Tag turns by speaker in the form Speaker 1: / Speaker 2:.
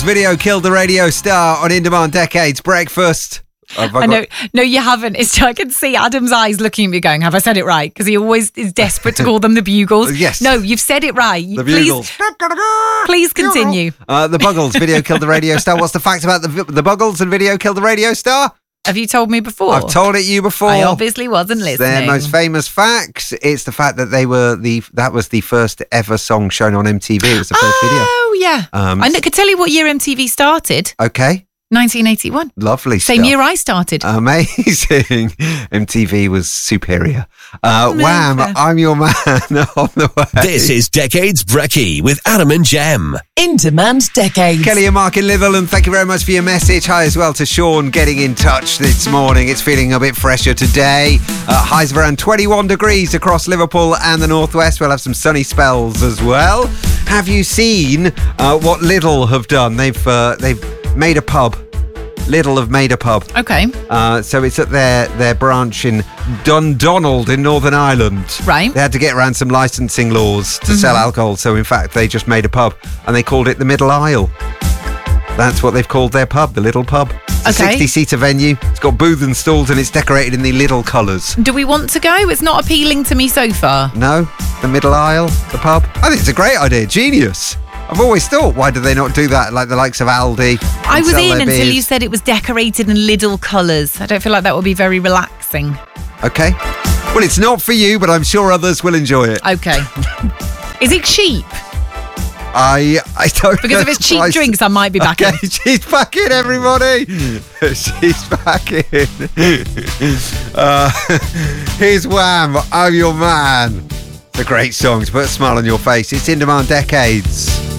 Speaker 1: Video killed the radio star on In Demand Decades Breakfast.
Speaker 2: I know. No, you haven't. I can see Adam's eyes looking at me going, have I said it right? Because he always is desperate to call them the Bugles.
Speaker 1: Yes.
Speaker 2: No, you've said it right.
Speaker 1: The Bugles.
Speaker 2: Please continue.
Speaker 1: The Buggles, Video killed the radio star. What's the fact about the Buggles and Video killed the radio star?
Speaker 2: Have you told me before?
Speaker 1: I've told it you before.
Speaker 2: I obviously wasn't listening.
Speaker 1: Their most famous facts. It's the fact that that was the first ever song shown on MTV. It was the first video.
Speaker 2: Oh, yeah. I could tell you what year MTV started.
Speaker 1: Okay.
Speaker 2: 1981.
Speaker 1: Lovely stuff.
Speaker 2: Same year I started.
Speaker 1: Amazing. MTV was superior. Wham, I'm your man on the way.
Speaker 3: This is Decades Brekkie with Adam and Jem.
Speaker 4: In Demand Decades.
Speaker 1: Kelly and Mark in Litherland, thank you very much for your message. Hi as well to Sean getting in touch this morning. It's feeling a bit fresher today. Highs of around 21 degrees across Liverpool and the northwest. We'll have some sunny spells as well. Have you seen what Lidl have done? They've made a pub. Lidl have made a pub.
Speaker 2: Okay.
Speaker 1: So it's at their branch in Dundonald in Northern Ireland.
Speaker 2: Right.
Speaker 1: They had to get around some licensing laws to sell alcohol. So in fact, they just made a pub and they called it the Middle Isle. That's what they've called their pub, the Lidl pub. It's a 60-seater venue. It's got booths and stalls and it's decorated in the Lidl colours.
Speaker 2: Do we want to go? It's not appealing to me so far.
Speaker 1: No? The Middle Isle, the pub? I think it's a great idea. Genius. I've always thought, why do they not do that like the likes of Aldi?
Speaker 2: I was in until you said it was decorated in Lidl colours. I don't feel like that would be very relaxing.
Speaker 1: Okay. Well, it's not for you, but I'm sure others will enjoy it.
Speaker 2: Okay. Is it cheap?
Speaker 1: I don't
Speaker 2: Because
Speaker 1: know
Speaker 2: if it's cheap drinks, I might be back in.
Speaker 1: She's back in, everybody. She's back in. Here's Wham, I'm your man. It's a great song to put a smile on your face. It's In Demand Decades.